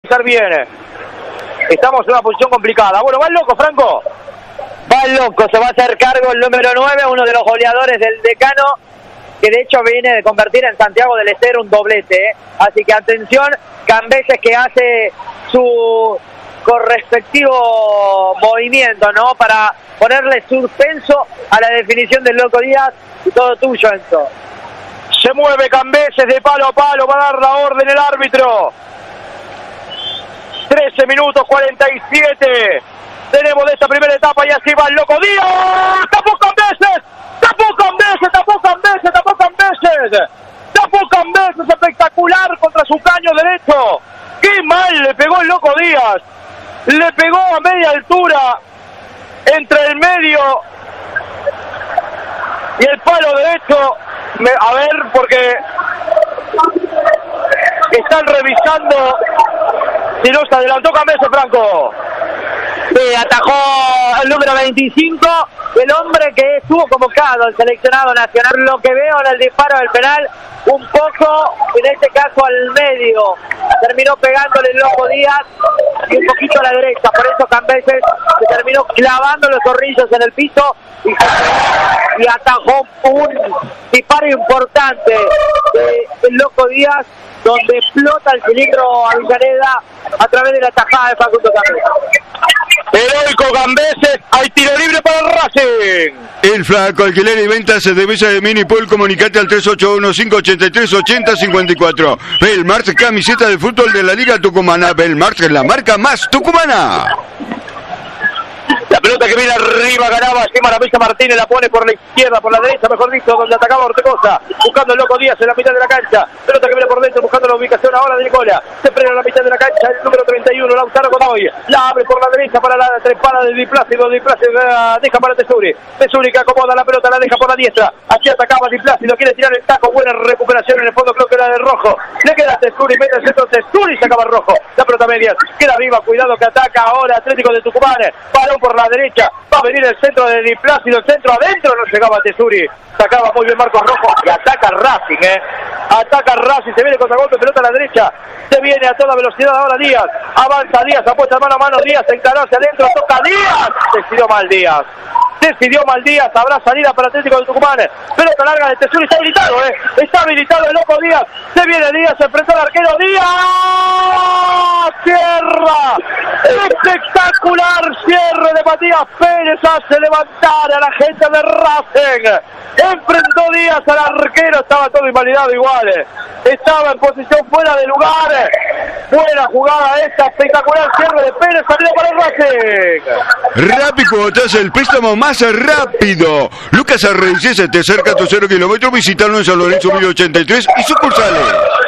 estar bien. Estamos en una posición complicada. Bueno, va el loco, Franco. Va el loco, se va a hacer cargo el número 9, uno de los goleadores del Decano, que de hecho viene de convertir en Santiago del Estero un doblete. Así que atención, Cambeses que hace su correspectivo movimiento, ¿no? Para ponerle suspenso a la definición del Loco Díaz. Y todo tuyo, Enzo. Se mueve Cambeses de palo a palo, va a dar la orden el árbitro. 13 minutos 47 tenemos de esta primera etapa y así va el Loco Díaz. ¡Tapó Cambeses! ¡Tapó Cambeses! ¡Tapó Cambeses! ¡Tapó Cambeses! ¡Tapó Cambeses! Espectacular contra su caño derecho. ¡Qué mal le pegó el Loco Díaz! Le pegó a media altura entre el medio y el palo derecho. A ver, porque están revisando si no se adelantó Cambeses, Franco. Sí, atajó el número 25, el hombre que estuvo convocado al seleccionado nacional. Lo que veo en el disparo del penal, un poco, en este caso al medio, terminó pegándole el Loco Díaz y un poquito a la derecha. Por eso Cambeses se terminó clavando los tornillos en el piso y atajó un disparo importante del Loco Díaz, donde explota el cilindro Avellaneda a través de la tajada de Facundo Cambeses. Heroico Cambeses, hay tiro libre para el Racing. El Flaco, alquiler y ventas de mesa de Minipol, comunicate al 381-583-8054. Belmarx, camiseta de fútbol de la Liga Tucumana. Belmarx, la marca más tucumana. La pelota que viene arriba, ganaba aquí Maravilla Martínez, la pone por la izquierda, por la derecha, mejor dicho, donde atacaba Ortegoza, buscando el Loco Díaz en la mitad de la cancha. Pelota que viene por dentro, buscando la ubicación ahora de Nicola. Se frena en la mitad de la cancha, el número 31, Lautaro Godoy. La abre por la derecha para la trepada de Di Plácido. Di Plácido deja para Tesuri. Tesuri que acomoda la pelota, la deja por la diestra. Aquí atacaba Di Plácido, quiere tirar el taco, buena recuperación en el fondo, creo que era de Rojo. Le queda Tesuri, mete el centro, Tesuri se acaba Rojo. La pelota media, queda viva, cuidado que ataca ahora Atlético de Tucumán. Balón por la derecha, va a venir el centro de Di Plácido, el centro adentro, no llegaba Tesuri, sacaba muy bien Marcos Rojo y ataca Racing, ataca Racing, se viene contragolpe, pelota a la derecha, se viene a toda velocidad ahora Díaz, avanza Díaz, apuesta mano a mano Díaz, encaró hacia adentro, toca Díaz, decidió mal Díaz, habrá salida para Atlético de Tucumán, pelota larga de Tesuri, está habilitado, está habilitado el Loco Díaz, se viene Díaz, se enfrentó al arquero Díaz, cierra, espectacular cierre de Matías Pérez, hace levantar a la gente de Racing, enfrentó Díaz al arquero, estaba todo invalidado igual, estaba en posición fuera de lugar, buena jugada esta, espectacular cierre de Pérez, salió para el Racing. Rápido Cuotas, el préstamo más rápido. Lucas Arreyes, te cerca a tu 0 kilómetros, visítalo en San Lorenzo 1083 y sucursales.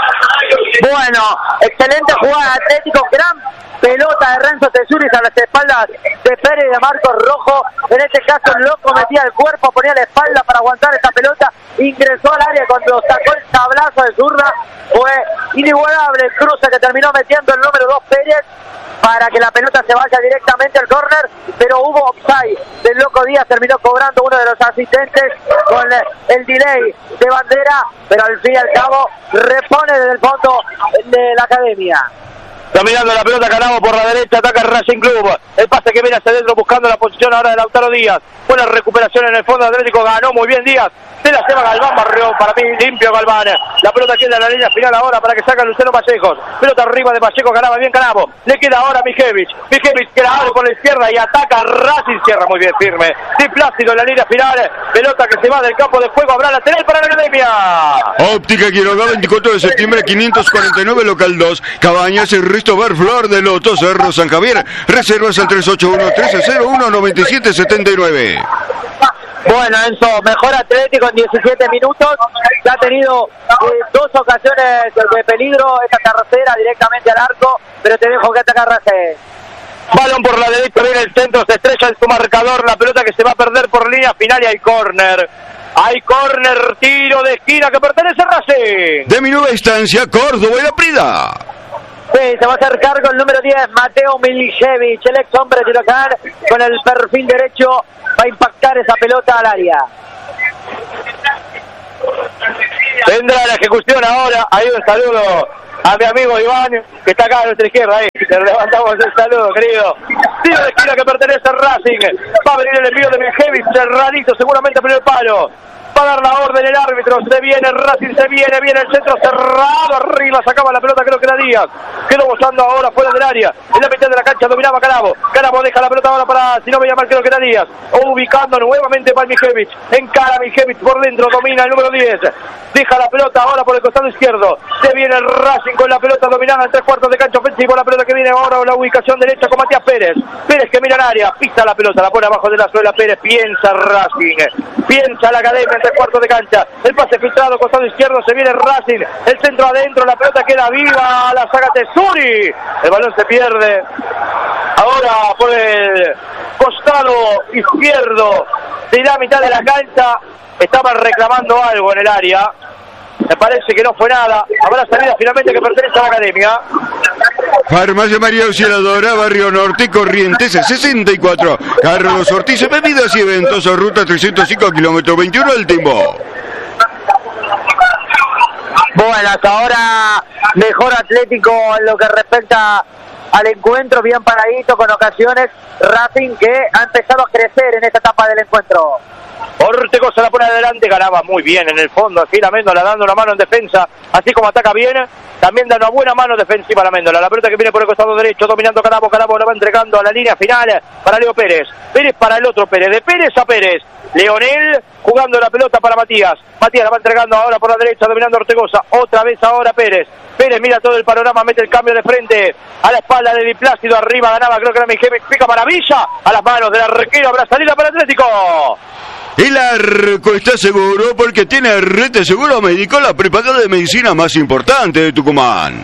Bueno, excelente jugada Atlético, gran pelota de Renzo Tesuris a las espaldas de Pérez y de Marcos Rojo. En este caso el Loco metía el cuerpo, ponía la espalda para aguantar esta pelota, ingresó al área cuando sacó el tablazo de zurda. Fue inigualable el cruce que terminó metiendo el número 2 Pérez para que la pelota se vaya directamente al córner, pero hubo offside del Loco Díaz, terminó cobrando uno de los asistentes con el delay de bandera, pero al fin y al cabo repone desde el fondo de la academia. Dominando la pelota, Canavo por la derecha, ataca el Racing Club. El pase que viene hacia adentro buscando la posición ahora de Lautaro Díaz. Buena recuperación en el fondo Atlético, ganó muy bien Díaz. Se la lleva Galván, barrió para mí limpio Galván. La pelota queda en la línea final ahora para que saca Luciano Vallejos. Pelota arriba de Vallejos, ganaba bien Canavo. Le queda ahora Mijevich que la abre por la izquierda y ataca Racing, cierra muy bien firme. Di Plácido en la línea final. Pelota que se va del campo de juego, habrá lateral para la academia. Óptica Quiroga, 24 de septiembre, 549, local 2. Cabañas y Ristobar, Flor de Loto, Cerro San Javier. Reservas al 381-1301-9779. Bueno, Enzo, mejor Atlético en 17 minutos. Ya ha tenido dos ocasiones de peligro. Esta tercera directamente al arco, pero te dejo que atacar Racing. Balón por la derecha, viene el centro, se estrella en su marcador. La pelota que se va a perder por línea final y hay córner. Hay córner, tiro de esquina que pertenece a Racing. De mi nueva estancia, Córdoba y La Prida. Sí, se va a hacer cargo el número 10, Mateo Milicevic, el ex hombre de Huracán, con el perfil derecho, va a impactar esa pelota al área. Tendrá la ejecución ahora, ahí un saludo a mi amigo Iván, que está acá a nuestra izquierda, ahí. Le levantamos el saludo, querido. Tiro de esquina que pertenece a Racing. Va a venir el envío de Miljevic, cerradito, seguramente a primer palo. Va a dar la orden el árbitro, se viene Racing, viene el centro cerrado, arriba sacaba la pelota, creo que era Díaz, quedó gozando ahora fuera del área, en la mitad de la cancha dominaba Canavo deja la pelota ahora para, si no me llama, creo que era Díaz, ubicando nuevamente para Miljevic, encara Miljevic por dentro, domina el número 10, deja la pelota ahora por el costado izquierdo, se viene el Racing con la pelota dominada en 3/4 de cancha ofensivo, la pelota que viene ahora, la ubicación derecha con Matías Pérez que mira el área, pisa la pelota, la pone abajo de la suela Pérez, piensa Racing, piensa la academia en 3/4 de cancha, el pase filtrado, costado izquierdo, se viene Racing, el centro adentro, la pelota queda viva, la saca Tesuri, el balón se pierde, ahora por el costado izquierdo de la mitad de la cancha, estaban reclamando algo en el área, me parece que no fue nada, habrá salida finalmente que pertenece a la academia. Farmacia María Auxiliadora, Barrio Norte, Corrientes 64. Carlos Ortiz, bebidas y eventos, ruta 305, kilómetro 21 del Timbo. Bueno, hasta ahora mejor Atlético en lo que respecta al encuentro, bien paradito, con ocasiones. Racing que ha empezado a crecer en esta etapa del encuentro. Ortego se la pone adelante, ganaba muy bien en el fondo, aquí la Méndola dando una mano en defensa, así como ataca bien, también da una buena mano defensiva a la Méndola, la pelota que viene por el costado derecho, dominando Canavo la va entregando a la línea final para Leo Pérez, Pérez para el otro Pérez, de Pérez a Pérez, Leonel jugando la pelota para Matías la va entregando ahora por la derecha, dominando Ortegoza, otra vez ahora Pérez mira todo el panorama, mete el cambio de frente a la espalda de Di Plácido, arriba ganaba, creo que era Miljevic, pica maravilla a las manos del arquero, habrá salida para Atlético. El arco está seguro porque tiene Rete Seguro Médico, la prepaga de medicina más importante de Tucumán.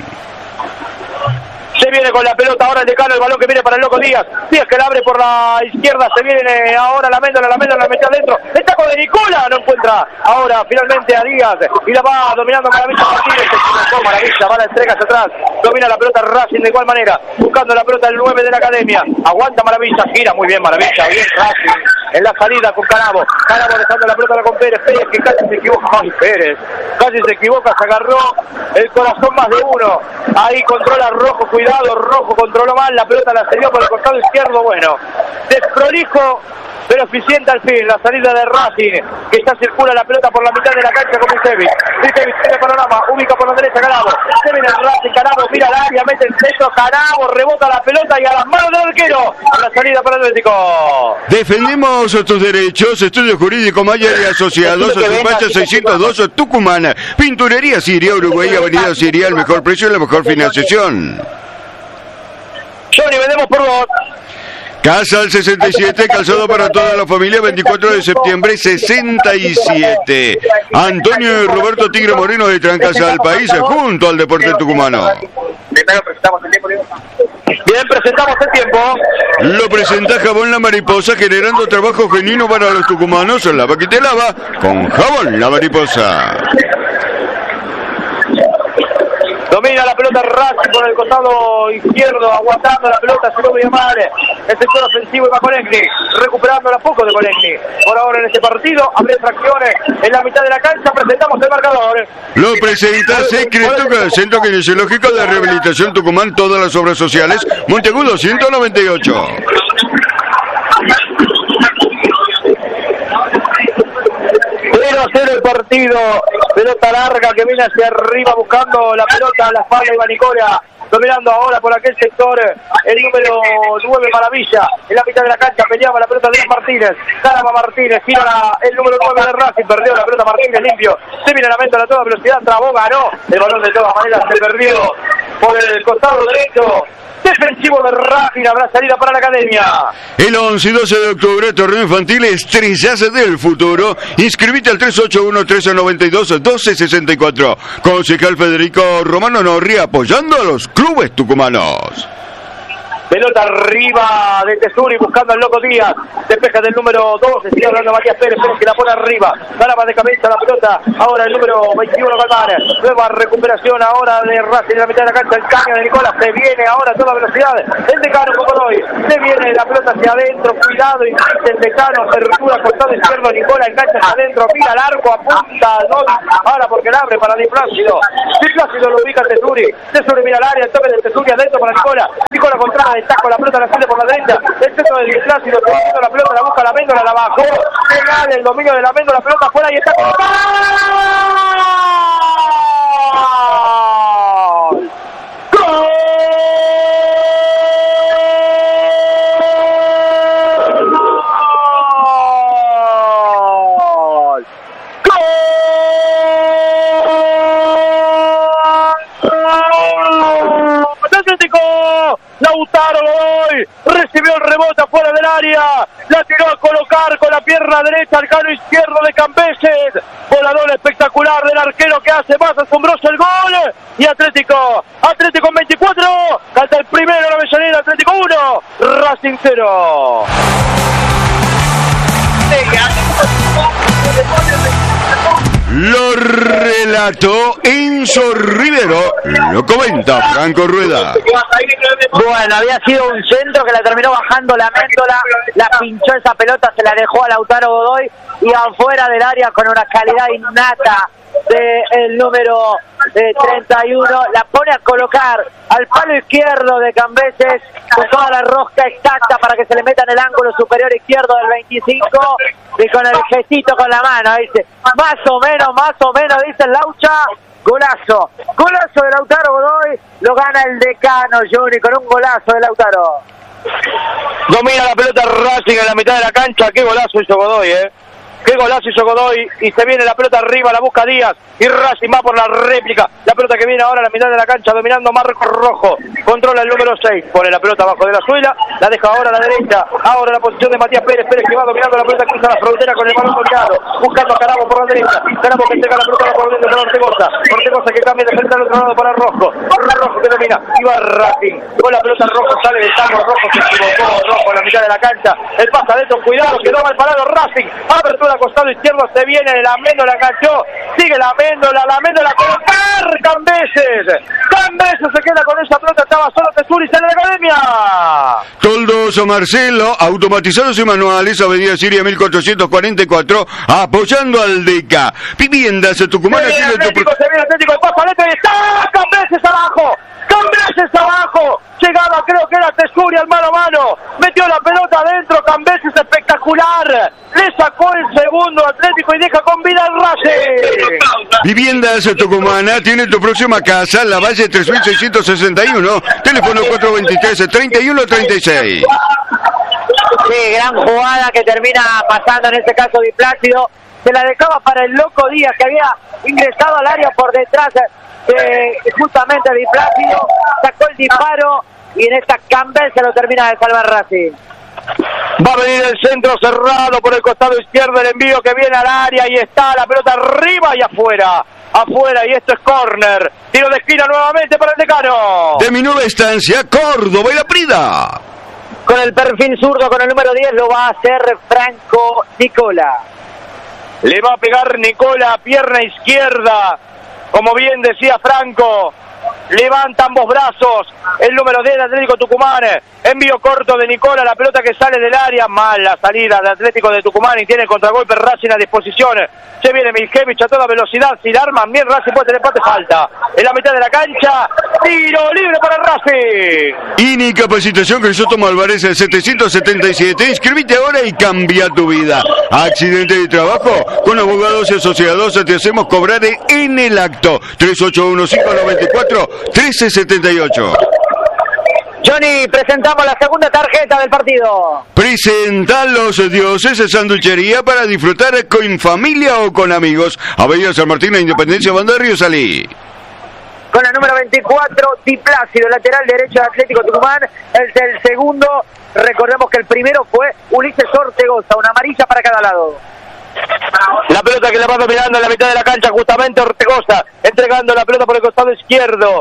Se viene con la pelota ahora el decano, el balón que viene para el Loco Díaz que la abre por la izquierda, se viene ahora la Méndola la mete adentro, el taco de Nicola, no encuentra ahora finalmente a Díaz, y la va dominando Maravilla Martínez, Maravilla, va la entrega hacia atrás, domina la pelota Racing de igual manera, buscando la pelota el 9 de la academia, aguanta Maravilla, gira muy bien Maravilla, bien Racing, en la salida con Canavo dejando la pelota con Pérez que casi se equivoca, casi se equivoca, se agarró el corazón más de uno, ahí controla Rojo, cuidado, Rojo controló mal, la pelota la salió por el costado izquierdo, bueno, desprolijo pero eficiente al fin, la salida de Racing, que ya circula la pelota por la mitad de la cancha con Miljevic tiene panorama, ubica por la derecha Canavo, se viene el Racing, Canavo mira el área, mete el centro, Canavo rebota la pelota y a las manos del arquero, la salida para el Atlético. Defendemos tus derechos, Estudio Jurídico Mayer y Asociados, despacho 602 Tucumán, Pinturería Siria, Uruguay, Avenida Siria, el mejor precio y la mejor financiación. Johnny, vendemos por vos. Casa al 67, calzado para toda la familia, 24 de septiembre 67. Antonio y Roberto Tigre Moreno de Trancas al País, junto al deporte tucumano. Bien, presentamos el tiempo. Lo presenta Jabón La Mariposa, generando trabajo genuino para los tucumanos. Lava que te lava con Jabón La Mariposa. Domina la pelota Racing por el costado izquierdo, aguantando la pelota, se lo voy a mal. El sector ofensivo y va Colegni, recuperando a poco de Colegni. Por ahora en este partido, abre fracciones en la mitad de la cancha, presentamos el marcador. Lo presenta Secreto, Centro Kinesiológico de Rehabilitación Tucumán, todas las obras sociales, Monteagudo 198. El partido, pelota larga que viene hacia arriba buscando la pelota a la espalda de Nicola, dominando ahora por aquel sector el número 9 Maravilla, en la mitad de la cancha peleaba la pelota de Martínez, Caramba Martínez, gira el número 9 de Racing, perdió la pelota Martínez limpio, se viene la Méndola a toda velocidad, trabó, ganó, el balón de todas maneras se perdió por el costado derecho. Defensivo de Racing, habrá salida para la academia. El 11 y 12 de octubre, torneo infantil Estrellas del Futuro. Inscribite al 381-1392-1264. Concejal Federico Romano Norri, apoyando a los clubes tucumanos. Pelota arriba de Tesuri buscando al Loco Díaz. Despeja del número 2. Sigue hablando Matías Pérez que la pone arriba. Ganaba de cabeza la pelota. Ahora el número 21 Galván. Nueva recuperación ahora de Racing en la mitad de la cancha. El caño de Nicolás. Se viene ahora a toda velocidad. El Decano Godoy. Se viene la pelota hacia adentro. Cuidado. Insiste el Decano. Apertura costado izquierdo. Nicolás engancha hacia adentro. Mira al arco. Apunta. No. Ahora porque la abre para Di Plácido. Di Plácido lo ubica Tesuri. Tesuri mira al área. El toque de Tesuri adentro para Nicolás. Nicolás contra. Está con la pelota, la sale por la derecha. El centro del Plácido, teniendo la pelota, la busca la Méndola, la bajó. Penal, el dominio de la Méndola, la pelota afuera y está con ¡gol! Lautaro Godoy recibió el rebote afuera del área, la tiró a colocar con la pierna derecha al cano izquierdo de Cambeses, volador espectacular del arquero que hace más asombroso el gol, y Atlético en 24, canta el primero la Avellaneda, Atlético 1, Racing 0. Lo relató Enzo Rivero, lo comenta Franco Rueda. Bueno, había sido un centro que la terminó bajando la Méndola, la pinchó esa pelota, se la dejó a Lautaro Godoy y afuera del área con una calidad innata del número 31, la pone a colocar al palo izquierdo de Cambeses con toda la rosca exacta para que se le meta en el ángulo superior izquierdo del 25 y con el gestito con la mano, dice, más o menos, dice el Laucha. Golazo de Lautaro Godoy, lo gana el Decano, Juni, con un golazo de Lautaro. Domina la pelota Racing en la mitad de la cancha, qué golazo hizo Godoy, Qué golazo hizo Godoy, y se viene la pelota arriba, la busca Díaz, y Racing va por la réplica. La pelota que viene ahora a la mitad de la cancha, dominando Marcos Rojo. Controla el número 6, pone la pelota abajo de la suela, la deja ahora a la derecha. Ahora la posición de Matías Pérez que va dominando la pelota, cruza la frontera con el balón dominado, buscando a Carabo por la derecha. Carabo que entrega la pelota por dentro para Ortegoza que cambia de frente al otro lado para Rojo. Rojo que domina, y va Racing. Con la pelota Rojo sale del tango, Rojo se equivocó, Rojo en la mitad de la cancha. El pasa adentro, cuidado, quedó mal parado Racing. Apertura costado izquierdo, se viene la Méndola, enganchó, sigue la Méndola colocar Cambeses se queda con esa pelota, estaba solo Tesuri, sale de la academia. Toldos Marcelo, automatizados y manuales, Avenida Siria 1444, apoyando al DECA. Viviendas Tucumán. Se viene Atlético, el paso al y está Cambeses abajo, llegaba creo que era Tesuri al mano a mano, metió la pelota adentro, Cambeses espectacular, le sacó el segundo Atlético y deja con vida al Racing. Viviendas Tucumana tiene tu próxima casa, La Valle 3661, teléfono 423-3136. Sí, gran jugada que termina pasando en este caso Di Plácido, se la dejaba para el Loco Díaz que había ingresado al área por detrás justamente Di Plácido, sacó el disparo y en esta Campbell se lo termina de salvar Racing. Va a venir el centro cerrado por el costado izquierdo, el envío que viene al área y está la pelota arriba y afuera, y esto es córner, tiro de esquina nuevamente para el Decano. De mi nueva estancia, Córdoba y La Prida. Con el perfil zurdo, con el número 10 lo va a hacer Franco Nicola. Le va a pegar Nicola, pierna izquierda, como bien decía Franco. Levanta ambos brazos el número 10 de Atlético Tucumán, envío corto de Nicola, la pelota que sale del área, mal la salida de Atlético de Tucumán y tiene el contragolpe Racing a disposición. Se viene Miljevich a toda velocidad, sin armas, bien Racing puede tener empate, falta en la mitad de la cancha, tiro libre para Racing. INI Capacitación Crisóstomo Álvarez, el 777, inscribite ahora y cambia tu vida. Accidente de trabajo, con abogados y asociados te hacemos cobrar en el acto. 381594-1378. Johnny, presentamos la segunda tarjeta del partido. Presenta Los Dioses Sanduchería para disfrutar con familia o con amigos. Avenida San Martín, Independencia, Banda Río Salí. Con el número 24, Di Plácido, lateral derecho de Atlético Tucumán. Es el segundo. Recordemos que el primero fue Ulises Ortegoza, una amarilla para cada lado. La pelota que la va dominando en la mitad de la cancha, justamente Ortegoza, entregando la pelota por el costado izquierdo.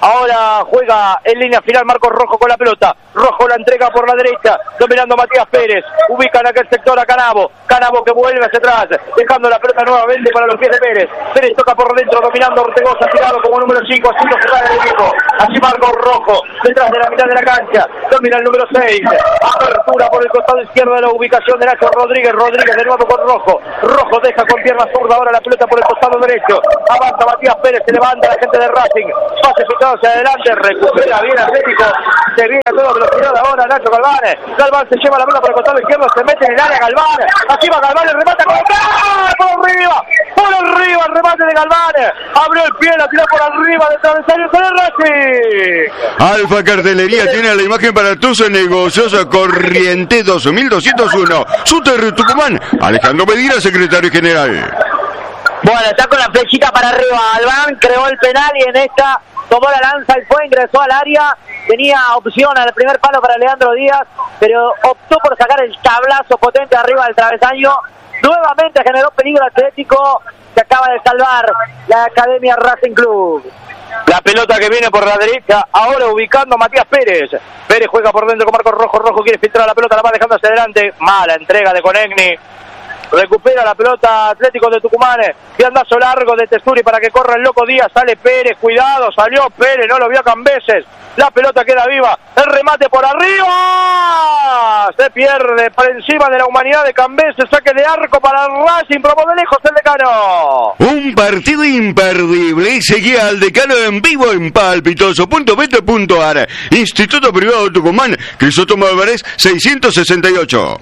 Ahora juega en línea final Marcos Rojo con la pelota. Rojo la entrega por la derecha, dominando Matías Pérez. Ubica en aquel sector a Canavo. Canavo que vuelve hacia atrás, dejando la pelota nuevamente para los pies de Pérez. Pérez toca por dentro, dominando Ortegoza, tirado como número 5, haciendo jugar el equipo. Así Marcos Rojo, detrás de la mitad de la cancha. Domina el número 6. Apertura por el costado izquierdo de la ubicación de Nacho Rodríguez. Rodríguez de nuevo con Rojo. Rojo deja con pierna zurda ahora la pelota por el costado derecho. Avanza Matías Pérez, se levanta la gente de Racing. Pase filtrado hacia adelante, recupera bien Atlético. Se viene a toda velocidad ahora Nacho Galván. Galván se lleva la pelota por el costado izquierdo, se mete en el área Galván. Así va Galván, el remate con por arriba el remate de Galván. Abrió el pie, la tiró por arriba del travesaño de Racing. Alfa Cartelería tiene la imagen para tus negocios. Corriente 2201. Súter Tucumán. Alejandro Medina, secretario general. Bueno, está con la flechita para arriba. Galván creó el penal y en esta tomó la lanza y fue, ingresó al área. Tenía opción al primer palo para Leandro Díaz, pero optó por sacar el tablazo potente arriba del travesaño. Nuevamente generó peligro Atlético. Se acaba de salvar la Academia Racing Club. La pelota que viene por la derecha, ahora ubicando a Matías Pérez. Pérez juega por dentro con Marcos Rojo. Rojo quiere filtrar la pelota, la va dejando hacia adelante. Mala entrega de Conegni. Recupera la pelota Atlético de Tucumán. Piandazo largo de Tesuri para que corra el Loco Díaz. Sale Pérez, cuidado, salió Pérez, no lo vio a Cambeses. La pelota queda viva, el remate por arriba. Se pierde por encima de la humanidad de Cambeses. Saque de arco para Racing, probó de lejos el Decano. Un partido imperdible. Seguía al Decano en vivo en palpitoso.bet.ar. Instituto Privado Tucumán, Crisóstomo Álvarez 668.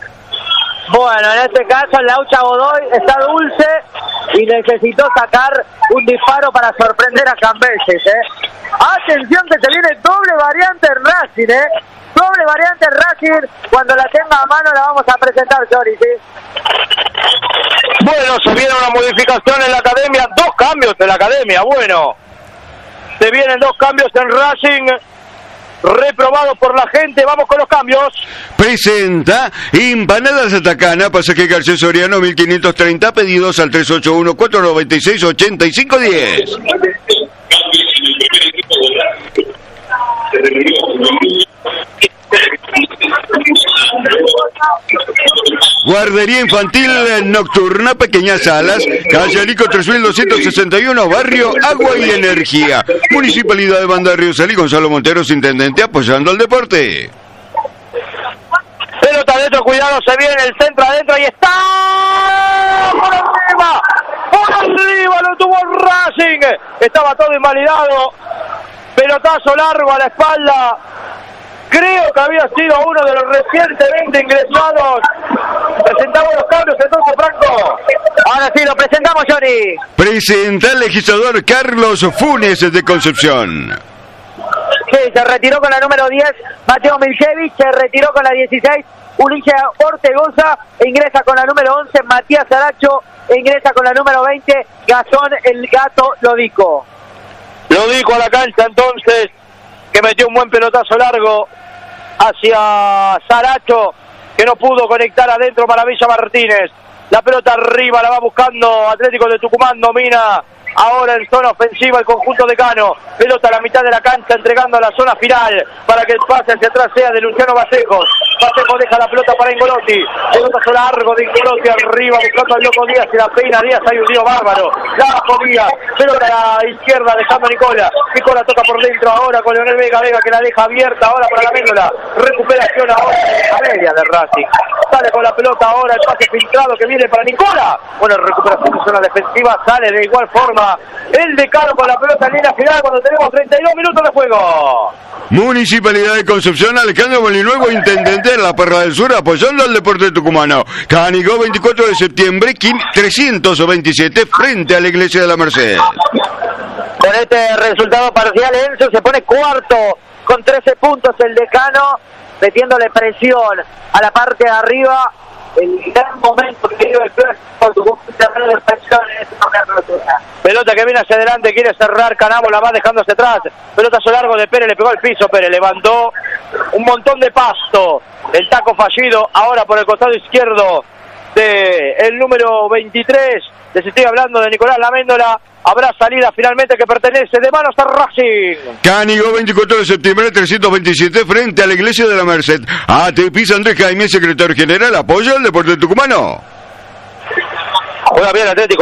Bueno, en este caso Laucha Godoy está dulce y necesitó sacar un disparo para sorprender a Cambeses, Atención que se viene doble variante en Racing, Doble variante en Racing. Cuando la tenga a mano la vamos a presentar, Chori, ¿sí? Bueno, se viene una modificación en la Academia. 2 cambios en la Academia, bueno. Se vienen 2 cambios en Racing. Reprobado por la gente, vamos con los cambios. Presenta Empanadas Atacana, pasaje García Soriano 1530, pedidos al 381-496-8510. Guardería Infantil Nocturna, Pequeñas Salas, calle Alico 3261, Barrio Agua y Energía. Municipalidad de Banda Río Salí, Gonzalo Monteros, intendente, apoyando al deporte. Pelota adentro, cuidado, se viene el centro adentro y está por arriba lo tuvo Racing. Estaba todo invalidado. Pelotazo largo a la espalda. Creo que había sido uno de los recientemente ingresados. Presentamos los cambios entonces, Franco. Ahora sí, lo presentamos, Johnny. Presenta el legislador Carlos Funes de Concepción. Sí, se retiró con la número 10, Mateo Milchevich, se retiró con la 16, Ulises Ortegoza, e ingresa con la número 11, Matías Aracho, e ingresa con la número 20, Gastón el Gato Lodico. Lodico a la cancha entonces, que metió un buen pelotazo largo hacia Saracho, que no pudo conectar adentro Maravilla Martínez. La pelota arriba, la va buscando Atlético de Tucumán, domina ahora en zona ofensiva el conjunto de Cano. Pelota a la mitad de la cancha, entregando a la zona final para que el pase hacia atrás sea de Luciano Vallejos. Vallejo deja la pelota para Ingolotti. Pelotazo largo de Ingolotti arriba, buscando al Loco Díaz y la peina Díaz. Hay un lío bárbaro. La Díaz, pelota a la izquierda, dejando a Nicola. Nicola toca por dentro ahora con Leonel Vega. Vega que la deja abierta ahora para la Méndola. Recuperación ahora a media de Racing. Sale con la pelota ahora el pase filtrado que viene para Nicola. Bueno, recuperación de zona defensiva. Sale de igual forma el Decano con la pelota en línea final cuando tenemos 32 minutos de juego. Municipalidad de Concepción, Alejandro Molinuevo, intendente de la Perla del Sur, apoyando al deporte tucumano. Canigó, 24 de septiembre, 327, frente a la Iglesia de la Merced. Con este resultado parcial, Enzo se pone cuarto con 13 puntos el Decano, metiéndole presión a la parte de arriba. El gran momento que dio el clásico, pelota que viene hacia adelante, quiere cerrar Canamo, la va dejando hacia atrás. Pelotazo largo de Pérez, le pegó al piso, Pérez levantó un montón de pasto. El taco fallido ahora por el costado izquierdo de el número 23. Les estoy hablando de Nicolás Laméndola. Habrá salida finalmente que pertenece de manos a Racing. Cánigo, 24 de septiembre, 327, frente a la iglesia de la Merced. ATP Andrés Jaime, secretario general, apoya el deporte tucumano. Juega bien el Atlético,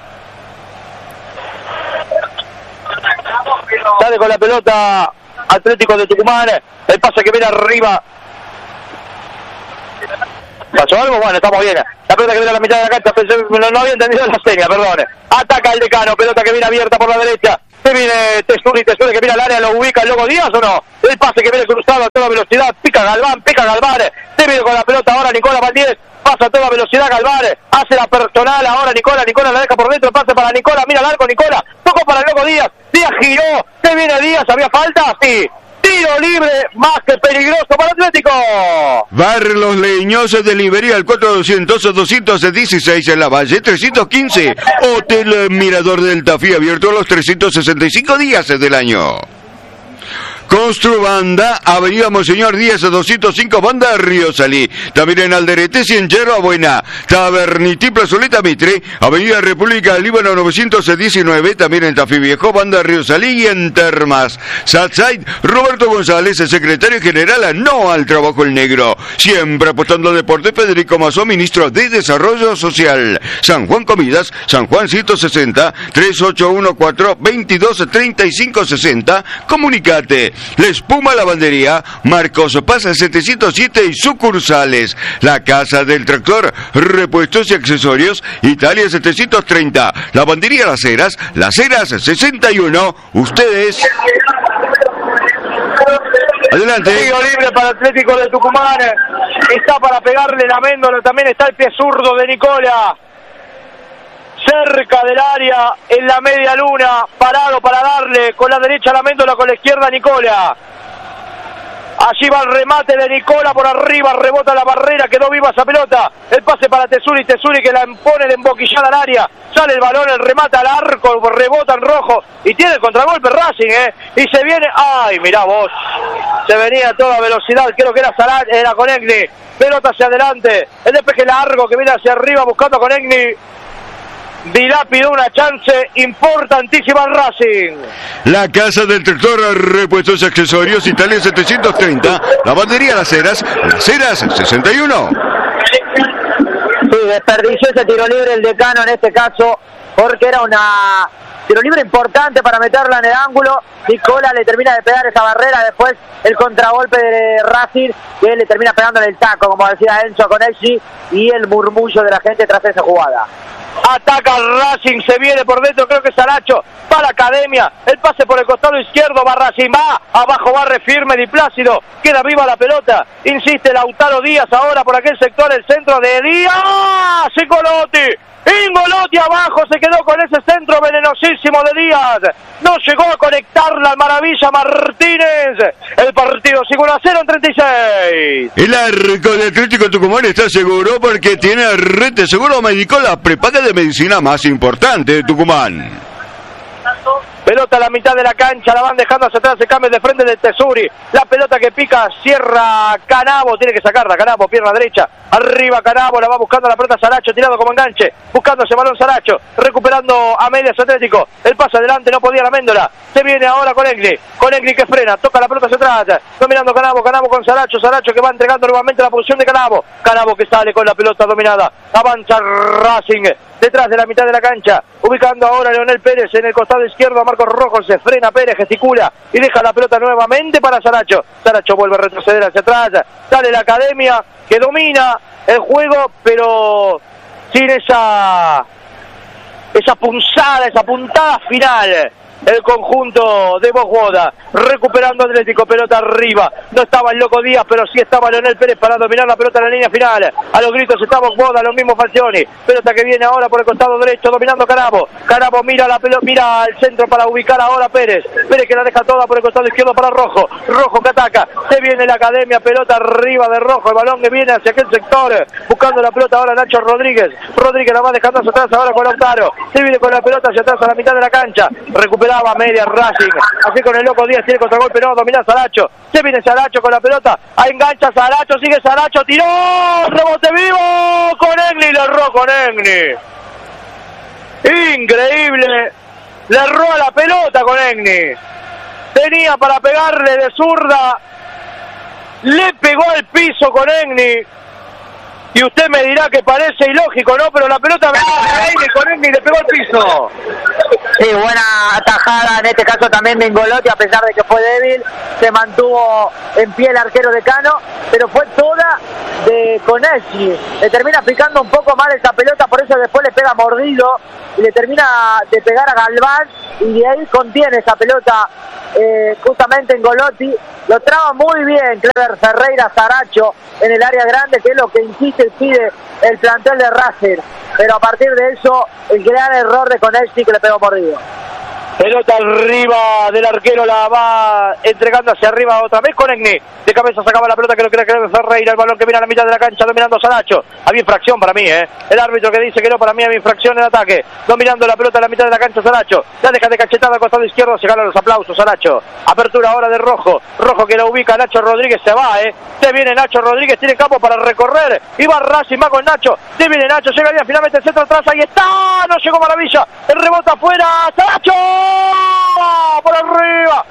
Sale con la pelota Atlético de Tucumán. El pase que viene arriba. ¿Pasó algo? Bueno, estamos bien. La pelota que viene a la mitad de la cancha. No había entendido la seña, perdón. Ataca el Decano. Pelota que viene abierta por la derecha. Se viene Tesuri que viene al área. ¿Lo ubica el Loco Díaz o no? El pase que viene cruzado a toda velocidad. Pica Galván. Se viene con la pelota ahora Nicolás Valdés. Pasa a toda velocidad Galván. Hace la personal ahora Nicolás. Nicolás la deja por dentro. Pase para Nicolás. Mira el arco Nicolás. Tocó para el Loco Díaz. Díaz giró. Se viene Díaz. ¿Había falta? Sí. Tiro libre, más que peligroso para Atlético. Barrio Los Leñosos de Liberia, al 4200-216 en la Valle, 315. Hotel Mirador del Tafí, abierto los 365 días del año. Construbanda, Avenida Monseñor Díaz, 205, Banda Río Salí. También en Alderete, Cienchero, Buena. Tabernití, Plazoleta Mitre, Avenida República del Líbano, 919. También en Tafí Viejo, Banda Río Salí y en Termas. Southside, Roberto González, el secretario general a No al Trabajo el Negro. Siempre apostando al deporte, Federico Mazó, ministro de Desarrollo Social. San Juan Comidas, San Juan 160, 3814-223560. Comunicate. La Espuma Lavandería, Marcos Paz 707 y sucursales. La Casa del Tractor, repuestos y accesorios, Italia 730. Lavandería Las Heras 61. Ustedes. Adelante. Tiro libre para Atlético de Tucumán. Está para pegarle Laméndola. También está el pie zurdo de Nicola. Cerca del área, en la media luna, parado para darle con la derecha Laméndola, con la izquierda Nicola. Allí va el remate de Nicola por arriba, rebota la barrera, quedó viva esa pelota. El pase para Tesuri que la impone de emboquillada al área. Sale el balón, el remate al arco, rebota en rojo y tiene el contragolpe Racing, y se viene, ay, mirá vos, se venía a toda velocidad, creo que era Salat, era Conegni, pelota hacia adelante, el despeje largo que viene hacia arriba buscando a Conegni. Dilapidó una chance importantísima al Racing. La Casa del Tractor, repuestos y accesorios, Italia 730. Lavandería Las Heras 61. Sí, desperdició ese tiro libre el Decano en este caso, porque era una tiro libre importante para meterla en el ángulo. Nicola le termina de pegar esa barrera, después el contragolpe de Racing, que le termina pegando en el taco, como decía Enzo Conexi, y el murmullo de la gente tras esa jugada. Ataca Racing, se viene por dentro, creo que es Saracho, para la Academia, el pase por el costado izquierdo, va Racing, va, abajo barre firme Di Plácido, queda viva la pelota, insiste Lautaro Díaz ahora por aquel sector, el centro de Díaz, Ingolotti abajo, se quedó con ese centro venenosísimo de Díaz, no llegó a conectarla al Maravilla Martínez, el partido sigue 1-0 en 36. El arco de Atlético Tucumán está seguro porque tiene red de seguro médico, la prepaga de medicina más importante de Tucumán. Pelota a la mitad de la cancha, la van dejando hacia atrás, se cambia de frente de Tesuri. La pelota que pica, cierra Canabo, tiene que sacarla, Canabo, pierna derecha. Arriba Canabo, la va buscando la pelota Saracho, tirado como enganche. Buscando ese balón Saracho, recuperando a medias Atlético. El paso adelante, no podía Laméndola. Se viene ahora con Egli que frena, toca la pelota hacia atrás. Dominando Canabo con Saracho que va entregando nuevamente la posición de Canabo. Canabo que sale con la pelota dominada. Avanza Racing, detrás de la mitad de la cancha. Ubicando ahora a Leonel Pérez en el costado izquierdo a Marcos Rojo, se frena Pérez, gesticula y deja la pelota nuevamente para Saracho. Saracho vuelve a retroceder hacia atrás, sale la Academia que domina el juego, pero sin esa puntada final. El conjunto de Boguoda, recuperando Atlético, pelota arriba, no estaba el Loco Díaz, pero sí estaba Leonel Pérez para dominar la pelota en la línea final. A los gritos está Boguoda, los mismos Falcioni, pelota que viene ahora por el costado derecho, dominando Canabo mira la pelota, mira al centro para ubicar ahora Pérez que la deja toda por el costado izquierdo para Rojo que ataca, se viene la Academia, pelota arriba de Rojo, el balón que viene hacia aquel sector, buscando la pelota ahora Nacho Rodríguez la va dejando hacia atrás ahora con Lautaro, se viene con la pelota hacia atrás a la mitad de la cancha, recupera traba media Racing, así con el loco Díaz, tiene contragolpe, no, domina Saracho, se viene Saracho con la pelota, ahí engancha Saracho, sigue Saracho, tiró, rebote vivo, con Egni, le erró con Egni, increíble, le erró a la pelota con Egni, tenía para pegarle de zurda, le pegó al piso con Egni. Y usted me dirá que parece ilógico, ¿no? Pero la pelota venía de aire con Egni y le pegó al piso. Sí, buena atajada, en este caso también de Ingolotti, a pesar de que fue débil, se mantuvo en pie el arquero de Cano, pero fue toda de Konechny. Le termina picando un poco mal esa pelota, por eso después le pega mordido y le termina de pegar a Galván, y de ahí contiene esa pelota justamente Ingolotti. Lo traba muy bien Clever Ferreira Saracho en el área grande, que es lo que insiste y pide el plantel de Racing, pero a partir de eso el gran error de Konechny, que le pegó mordido. Pelota arriba del arquero, la va entregando hacia arriba otra vez con Egni. De cabeza sacaba la pelota que lo quiere Clever Ferreira, el balón que viene a la mitad de la cancha dominando Saracho. Había infracción para mí, el árbitro que dice que no, para mí había infracción en ataque. Dominando la pelota a la mitad de la cancha Saracho. La deja de cachetada al costado izquierdo, se ganan los aplausos Saracho. Apertura ahora de Rojo. Rojo que la ubica Nacho Rodríguez, se va, Se viene Nacho Rodríguez, tiene campo para recorrer. Y va Racing, va con Nacho. Se viene Nacho, llega bien, finalmente el centro atrás, ahí está. No llegó Maravilla. El rebote afuera, Saracho. Por arriba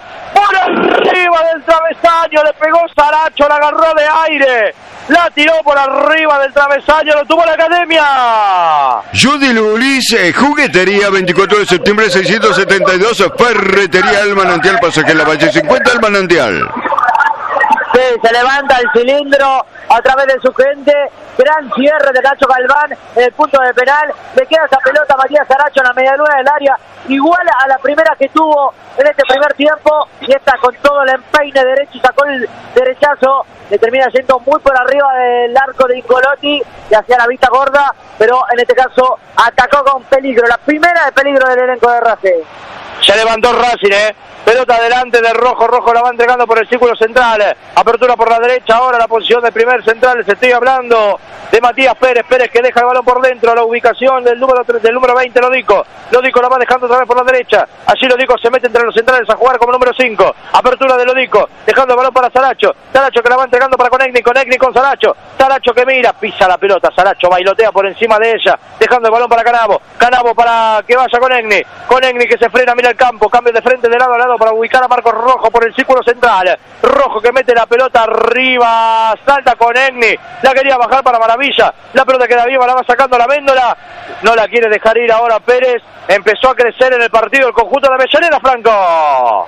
del travesaño, le pegó Saracho, la agarró de aire, la tiró por arriba del travesaño, lo tuvo la Academia. Judy Lulis, juguetería, 24 de septiembre 672, ferretería El Manantial, pasaje en la Valle 50 El Manantial. Sí, se levanta el cilindro a través de su gente. Gran cierre de Nacho Galván en el punto de penal. Le queda esa pelota a Matías Saracho en la medialuna del área, igual a la primera que tuvo en este primer tiempo. Y esta con todo el empeine derecho, sacó el derechazo. Le termina yendo muy por arriba del arco de Ingolotti y hacia la vista gorda, pero en este caso atacó con peligro. La primera de peligro del elenco de Racing. Se levantó Racing, pelota adelante de Rojo, Rojo la va entregando por el círculo central, apertura por la derecha, ahora la posición del primer central, les estoy hablando de Matías Pérez, Pérez que deja el balón por dentro, la ubicación del número 20, Lodico la va dejando otra vez por la derecha, allí Lodico se mete entre los centrales a jugar como número 5, apertura de Lodico, dejando el balón para Saracho, Saracho que la va entregando para Konechny con Saracho, Saracho que mira, pisa la pelota, Saracho bailotea por encima de ella, dejando el balón para Canavo, Canavo para que vaya Konechny que se frena, mira el campo, cambio de frente de lado a lado para ubicar a Marcos Rojo por el círculo central, Rojo que mete la pelota arriba, salta Konechny, la quería bajar para Maravilla, la pelota queda viva, la va sacando la Véndola, no la quiere dejar ir ahora Pérez, empezó a crecer en el partido el conjunto de Avellaneda, Franco.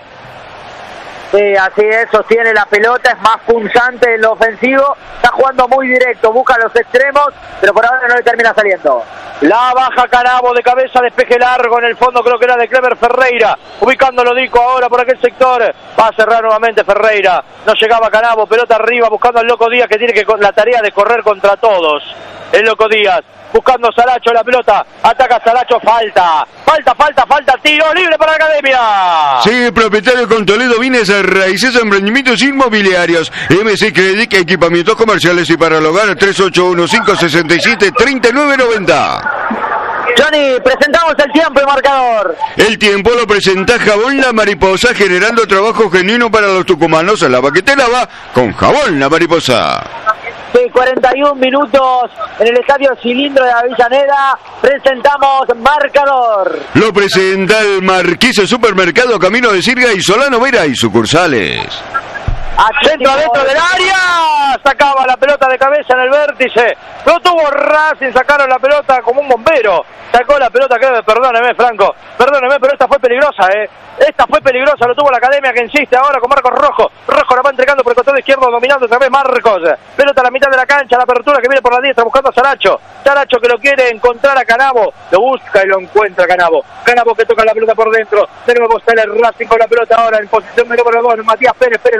Sí, así es, sostiene la pelota, es más punzante en lo ofensivo, está jugando muy directo, busca los extremos, pero por ahora no le termina saliendo. La baja Canavo de cabeza, despeje largo en el fondo, creo que era de Clever Ferreira, ubicando Lodico ahora por aquel sector, va a cerrar nuevamente Ferreira, no llegaba Canavo, pelota arriba, buscando al Loco Díaz que tiene que la tarea de correr contra todos, el Loco Díaz. Buscando Saracho la pelota, ataca Saracho, falta, tiro libre para la Academia. Sí, propietario con Toledo, bienes raíces, emprendimientos inmobiliarios, MC Credit, equipamientos comerciales y para el hogar, 381-567-3990. Johnny, presentamos el tiempo y marcador. El tiempo lo presenta Jabón La Mariposa, generando trabajo genuino para los tucumanos. A la baquetera va con Jabón La Mariposa. Sí, 41 minutos en el estadio Cilindro de Avellaneda. Presentamos marcador. Lo presenta el Marquise Supermercado, Camino de Sirga y Solano Vera y sucursales. Centro adentro del área, sacaba la pelota de cabeza en el vértice, no tuvo Racing, sacaron la pelota como un bombero, sacó la pelota, perdóneme Franco, perdóneme, pero esta fue peligrosa, esta fue peligrosa, lo tuvo la Academia que insiste ahora con Marcos Rojo, Rojo la va entregando por el costado izquierdo, dominando otra vez Marcos, pelota a la mitad de la cancha, la apertura que viene por la diestra buscando a Saracho que lo quiere encontrar a Canavo, lo busca y lo encuentra Canavo que toca la pelota por dentro, de nuevo sale Racing con la pelota ahora en posición de número 2, Matías Pérez la va dejando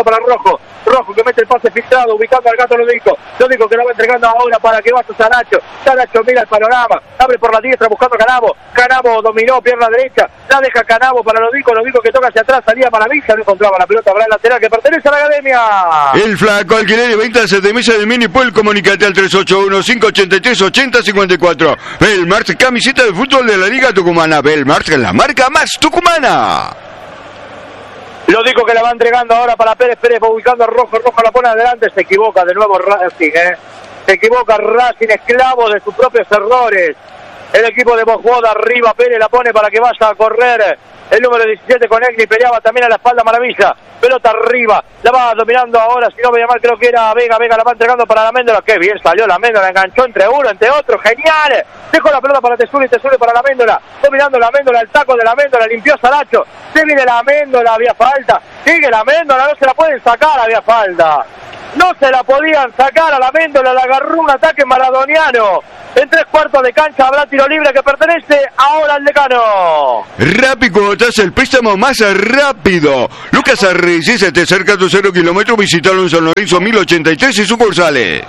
para Rojo. Rojo que mete el pase filtrado, ubicando al gato Lodico. Lodico que lo va entregando ahora para que vaya Saracho. Saracho mira el panorama, abre por la diestra buscando a Canavo. Canavo dominó, pierna derecha, la deja Canavo para Lodico. Lodico que toca hacia atrás, salía Maravilla, no encontraba la pelota para el lateral que pertenece a la Academia. El Flaco, alquiler y venta de mesa del Minipol, comunicate al 381-583-8054. Belmarx, camiseta de fútbol de la Liga Tucumana. Belmarx, la marca más tucumana. Lodico que la va entregando ahora para Pérez. Pérez va ubicando a Rojo. Rojo la pone adelante. Se equivoca de nuevo Racing, Se equivoca Racing, esclavo de sus propios errores. El equipo de Bojoda arriba. Pérez la pone para que vaya a correr. El número 17 con Egni peleaba también a la espalda Maravilla. Pelota arriba. La va dominando ahora. Si no veía mal, creo que era Vega. Vega la va entregando para la Méndola. Qué bien salió la Méndola. Enganchó entre uno, entre otro. Genial. Dejó la pelota para Tesuri. Tesuri para la Méndola. Dominando la Méndola. El taco de la Méndola. Limpió Saracho. Se viene la Méndola. Había falta. Sigue la Méndola. No se la pueden sacar. Había falta. No se la podían sacar a la Méndola. La agarró un ataque maradoniano. En 3/4 de cancha habrá tiro libre que pertenece ahora al Decano. Rápido, estás el préstamo más rápido. Lucas Arreyes, te cerca a tu 0 kilómetros. Visitalo en San Lorenzo 1083 y sucursales.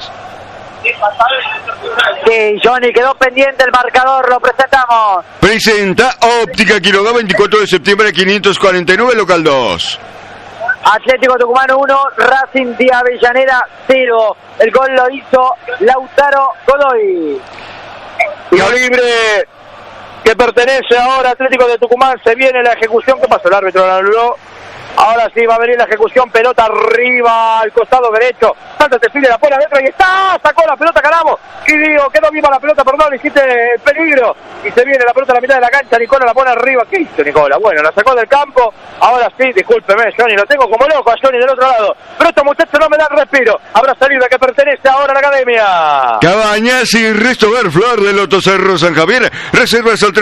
Sí, Johnny, quedó pendiente el marcador, lo presentamos. Presenta Óptica Quiroga, 24 de septiembre, 549, local 2. Atlético Tucumán 1, Racing de Avellaneda 0. El gol lo hizo Lautaro Godoy. Tiro libre que pertenece ahora a Atlético de Tucumán. Se viene la ejecución. ¿Qué pasó? El árbitro la anuló. Ahora sí va a venir la ejecución. Pelota arriba al costado derecho. Santa Cecilia la pone adentro y está. Sacó la pelota Canavo. Y digo, quedó viva la pelota, perdón, hiciste peligro. Y se viene la pelota a la mitad de la cancha. Nicola la pone arriba. ¿Qué hizo Nicola? Bueno, la sacó del campo. Ahora sí, discúlpeme, Johnny. Lo tengo como loco a Johnny del otro lado. Pero estos muchachos no me dan respiro. Habrá salida que pertenece ahora a la Academia. Cabañas y Restobar Flor de Loto Cerro San Javier. Reservas al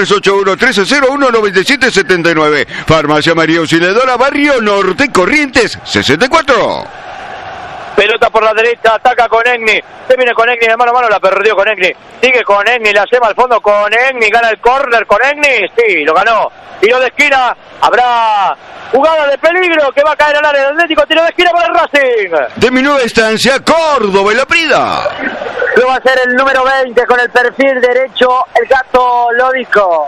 381-1301-9779. Farmacia María Auxiliadora, Barrio Norte, Corrientes 64. Pelota por la derecha, ataca con Egni. Se viene con Egni de mano a mano, la perdió con Egni. Sigue con Egni, la lleva al fondo con Egni. Gana el córner con Egni. Sí, lo ganó. Tiro de esquina. Habrá jugada de peligro que va a caer al área del Atlético. Tiro de esquina para el Racing. De mi nueva estancia, Córdoba y La Prida. Lo va a hacer el número 20 con el perfil derecho, el gato Lodico.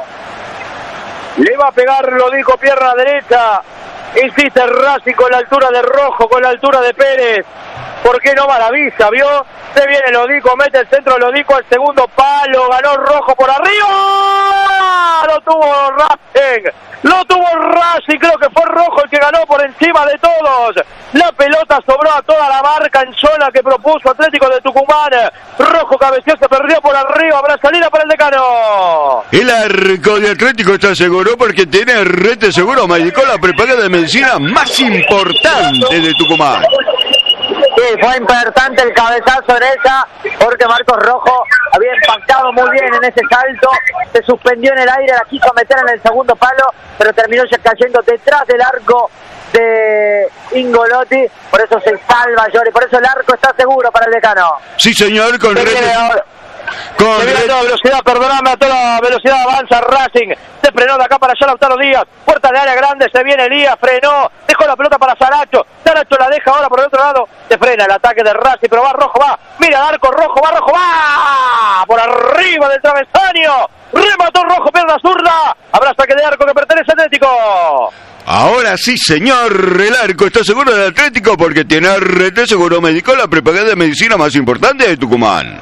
Le va a pegar Lodico, pierna derecha. Insiste Racing con la altura de Rojo, con la altura de Pérez. ¿Por qué no Maravilla? ¿Vio? Se viene Lodico, mete el centro Lodico al segundo palo. Ganó Rojo por arriba. Lo tuvo Racing. Lo tuvo Racing. Creo que fue Rojo el que ganó por encima de todos. La pelota sobró a toda la marca en zona que propuso Atlético de Tucumán. Rojo cabeció, se perdió por arriba. Habrá salida para el Decano. El arco de Atlético está seguro porque tiene red de seguro médico, la prepaga de medicina más importante de Tucumán. Sí, fue importante el cabezazo en esa, porque Marcos Rojo había impactado muy bien en ese salto, se suspendió en el aire, la quiso meter en el segundo palo, pero terminó ya cayendo detrás del arco de Ingolotti, por eso se salva Llori, por eso el arco está seguro para el Decano. Sí, señor, con red. Con toda velocidad, perdóname, a toda velocidad avanza Racing. Se frenó de acá para allá Lautaro Díaz. Puerta de área grande, se viene Elías, frenó. Dejó la pelota para Saracho. Saracho la deja ahora por el otro lado. Se frena el ataque de Racing, pero va Rojo, va. Mira el arco, Rojo, va. Por arriba del travesaño. Remató Rojo, pierna zurda. Habrá saque de arco que pertenece al Atlético. Ahora sí, señor, el arco está seguro del Atlético porque tiene red de seguro médico, la prepaga de medicina más importante de Tucumán.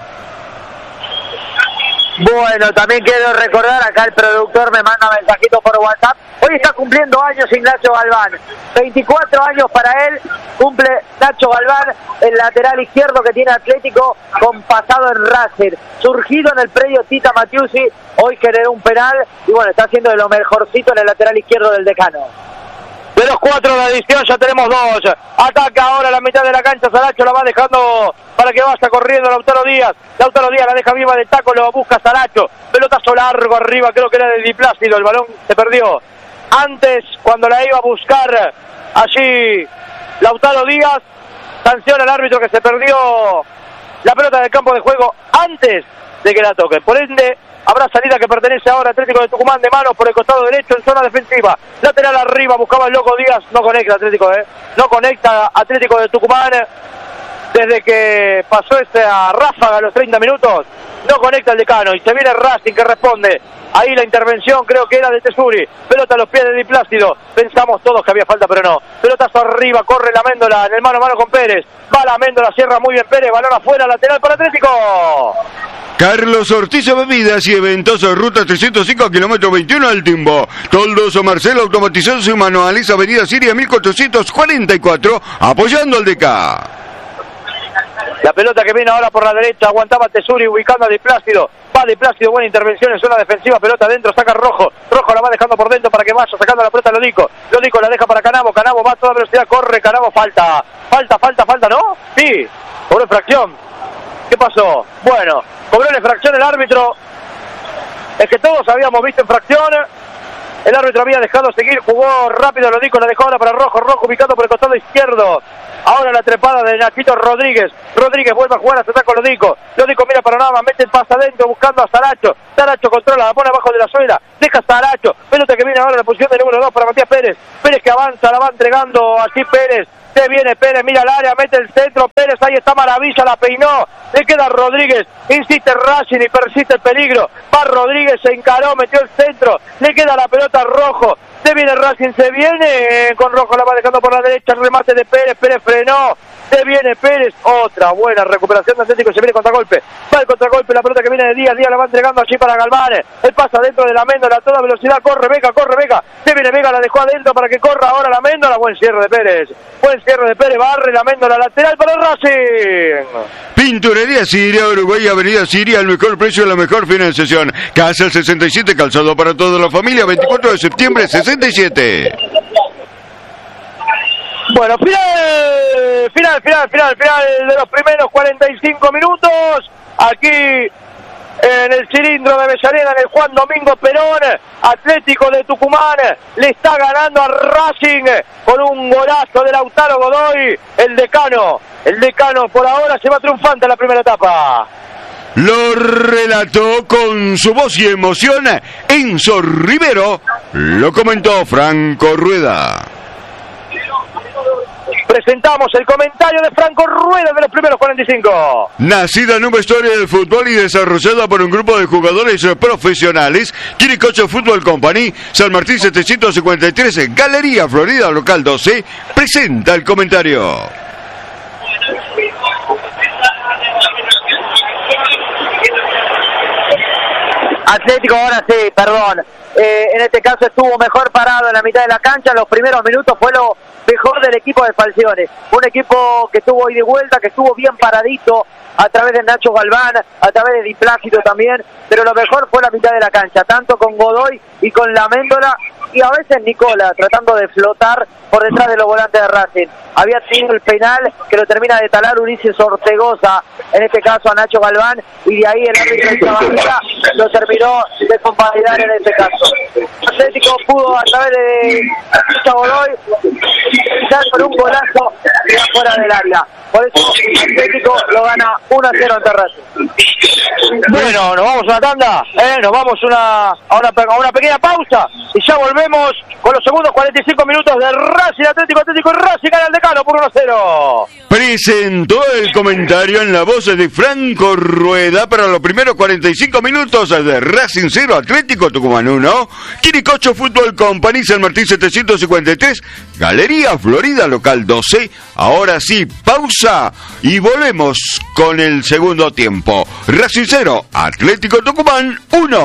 Bueno, también quiero recordar, acá el productor me manda mensajito por WhatsApp. Hoy está cumpliendo años Ignacio Galván. 24 años para él, cumple Nacho Galván, el lateral izquierdo que tiene Atlético con pasado en Racing. Surgido en el predio Tita Matiusi, hoy generó un penal y bueno, está haciendo de lo mejorcito en el lateral izquierdo del Decano. De los 4 de la edición ya tenemos 2. Ataca ahora la mitad de la cancha. Saracho la va dejando para que vaya corriendo Lautaro Díaz. Lautaro Díaz la deja viva de taco, lo busca Saracho. Pelotazo largo arriba, creo que era de Di Plácido. El balón se perdió. Antes, cuando la iba a buscar allí Lautaro Díaz, sanciona el árbitro que se perdió la pelota del campo de juego antes de que la toque. Por ende, Habrá salida que pertenece ahora a Atlético de Tucumán de manos por el costado derecho en zona defensiva. Lateral arriba, buscaba el Loco Díaz. No conecta Atlético, No conecta Atlético de Tucumán. Desde que pasó esta ráfaga a los 30 minutos, no conecta el Decano. Y se viene Racing que responde. Ahí la intervención creo que era de Tesuri. Pelota a los pies de Di Plácido. Pensamos todos que había falta, pero no. Pelotazo arriba, corre la Méndola en el mano a mano con Pérez. Va la Méndola, cierra muy bien Pérez. Balón afuera, lateral para Atlético. Carlos Ortiz Bebidas y Eventos, ruta 305, kilómetro 21 al Timbo. Toldos Marcelo, automatizados y manuales, avenida Siria 1444, apoyando al DK. La pelota que viene ahora por la derecha, aguantaba Tesuri ubicando a Di Plácido. Va Di Plácido, buena intervención en zona defensiva, pelota adentro, saca Rojo. Rojo la va dejando por dentro para que vaya sacando la pelota a Lodico. Lodico la deja para Canavo, Canavo va a toda velocidad, corre, Canavo, falta, ¿no? Sí, cobró infracción. ¿Qué pasó? Bueno, cobró la infracción el árbitro. Es que todos habíamos visto infracción. El árbitro había dejado seguir, jugó rápido Lodico, la dejó ahora para Rojo, Rojo ubicado por el costado izquierdo. Ahora la trepada de Nachito Rodríguez. Rodríguez vuelve a jugar hasta atrás con Lodico. Lodico mira para nada, mete el pase adentro buscando a Saracho. Saracho controla, la pone abajo de la suela. Deja Saracho. Pelota que viene ahora en la posición de número 2 para Matías Pérez. Pérez que avanza, la va entregando así Pérez. Se viene Pérez, mira el área, mete el centro. Pérez, ahí está Maravilla, la peinó. Le queda Rodríguez. Insiste Racing y persiste el peligro. Va Rodríguez, se encaró, metió el centro. Le queda la pelota a Rojo. Se viene Racing, se viene con Rojo, la va dejando por la derecha, el remate de Pérez, Pérez frenó, se viene Pérez, otra buena recuperación de Atlético, se viene contragolpe, va el contragolpe, la pelota que viene de Díaz, Díaz la va entregando allí para Galván, él pasa dentro de la Méndola a toda velocidad, corre Vega, se viene Vega, la dejó adentro para que corra ahora la Méndola, buen cierre de Pérez, barre la Méndola, lateral para el Racing. Pinturería Siria, Uruguay, Avenida Siria, el mejor precio y la mejor financiación. Casa el 67, calzado para toda la familia, 24 de septiembre, 67. Bueno, final de los primeros 45 minutos. Aquí en el cilindro de Avellaneda, en el Juan Domingo Perón, Atlético de Tucumán le está ganando a Racing con un golazo de Lautaro Godoy. El decano por ahora se va triunfante en la primera etapa. Lo relató con su voz y emoción Enzo Rivero, lo comentó Franco Rueda. Presentamos el comentario de Franco Rueda de los primeros 45. Nacida en un vestuario del fútbol y desarrollada por un grupo de jugadores profesionales, Quiricocho Fútbol Company, San Martín 753, Galería Florida, local 12, presenta el comentario. Atlético ahora sí, perdón. En este caso estuvo mejor parado en la mitad de la cancha. Los primeros minutos fue lo mejor del equipo de Falcione. Un equipo que estuvo ida y vuelta, que estuvo bien paradito a través de Nacho Galván, a través de Di Plácido también. Pero lo mejor fue la mitad de la cancha, tanto con Godoy y con la Méndola. Y a veces Nicola tratando de flotar por detrás de los volantes de Racing. Había tenido el penal que lo termina de talar Ulises Ortegoza, en este caso a Nacho Galván, y de ahí el árbitro de Chavarría lo terminó de convalidar en este caso. Atlético pudo a través de Godoy finalizar con un golazo de afuera del área. Por eso Atlético lo gana 1-0 ante Racing. Bueno, nos vamos a una tanda, nos vamos a una pequeña pausa y ya volvemos con los segundos 45 minutos de Racing Atlético y Racing gana el Decano por 1-0. Presentó el comentario en la voz de Franco Rueda para los primeros 45 minutos de Racing 0, Atlético Tucumán 1, Quiricocho Fútbol Company, San Martín 753, Galería Florida, local 12. Ahora sí, pausa y volvemos con el segundo tiempo. Racing 0, Atlético Tucumán 1.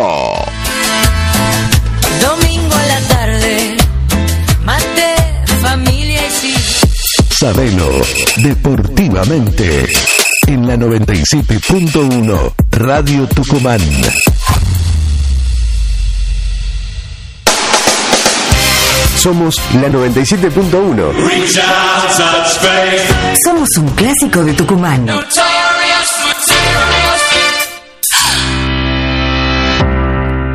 Domingo a la tarde, mate, familia y sí. Sabelo, deportivamente, en la 97.1, Radio Tucumán. Somos la 97.1. Somos un clásico de Tucumán.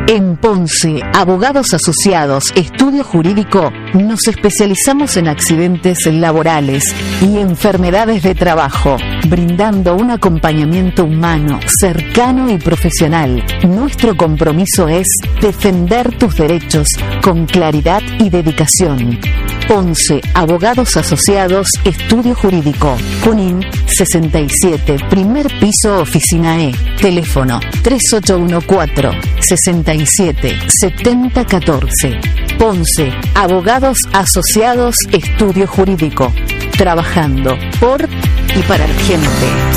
En Ponce, Abogados Asociados, Estudio Jurídico, nos especializamos en accidentes laborales y enfermedades de trabajo, brindando un acompañamiento humano, cercano y profesional. Nuestro compromiso es defender tus derechos con claridad y dedicación. Ponce, Abogados Asociados, Estudio Jurídico. Junín 67, primer piso, oficina E. Teléfono 3814-67-7014. Ponce, Abogados Asociados, Estudio Jurídico. Trabajando por y para la gente.